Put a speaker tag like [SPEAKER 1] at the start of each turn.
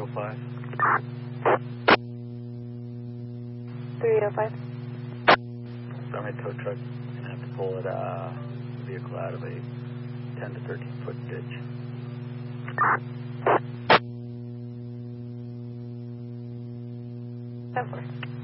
[SPEAKER 1] 305.
[SPEAKER 2] 305.
[SPEAKER 1] Semi tow truck. Gonna have to pull it, vehicle out of a 10 to 13 foot ditch.
[SPEAKER 2] Of course.